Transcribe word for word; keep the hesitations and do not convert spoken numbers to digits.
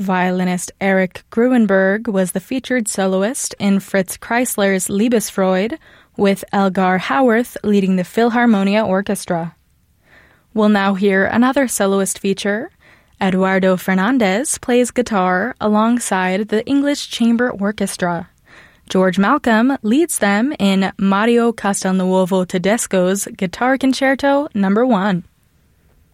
Violinist Erich Gruenberg was the featured soloist in Fritz Kreisler's Liebesfreude, with Elgar Howarth leading the Philharmonia Orchestra. We'll now hear another soloist feature. Eduardo Fernandez plays guitar alongside the English Chamber Orchestra. George Malcolm leads them in Mario Castelnuovo Tedesco's Guitar Concerto Number One.